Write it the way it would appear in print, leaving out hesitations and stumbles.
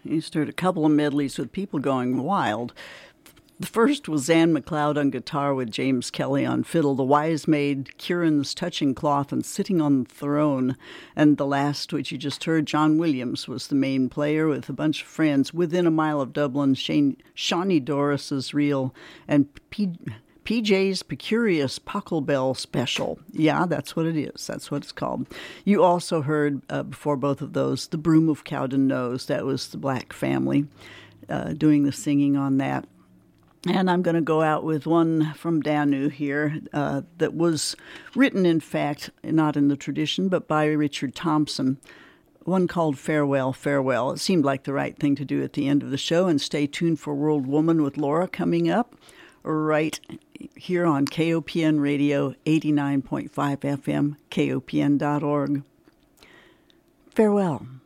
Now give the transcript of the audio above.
You just heard a couple of medleys with people going wild. The first was Anne McLeod on guitar with James Kelly on fiddle, The Wise Maid, Kieran's Touching Cloth and Sitting on the Throne. And the last, which you just heard, John Williams was the main player with a bunch of friends. Within a Mile of Dublin, Shawnee Doris's Reel, and PJ's Pecurious Pocklebell Special. Yeah, that's what it is. That's what it's called. You also heard, before both of those, The Broom of Cowden Knows. That was the Black Family doing the singing on that. And I'm going to go out with one from Danu here that was written, in fact, not in the tradition, but by Richard Thompson. One called Farewell, Farewell. It seemed like the right thing to do at the end of the show. And stay tuned for World Woman with Laura coming up right here on KOPN Radio 89.5 FM, KOPN.org. Farewell.